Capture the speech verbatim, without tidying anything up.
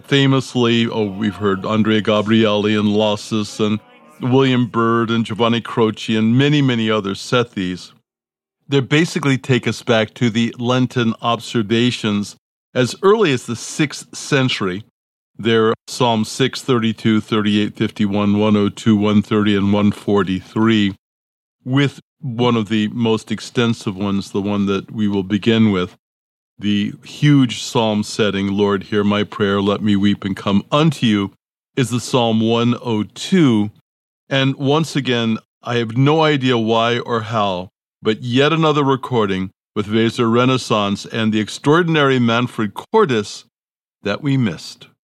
famously, oh, we've heard Andrea Gabrieli and Losses and William Byrd and Giovanni Croce and many, many others set these. They basically take us back to the Lenten observations as early as the sixth century. They're Psalm six, thirty-two, thirty-eight, fifty-one, one oh two, one thirty, and one forty-three, with one of the most extensive ones, the one that we will begin with, the huge psalm setting, Lord, hear my prayer, let me weep and come unto you, is the Psalm one oh two. And once again, I have no idea why or how, but yet another recording with Weser Renaissance and the extraordinary Manfred Cordes that we missed.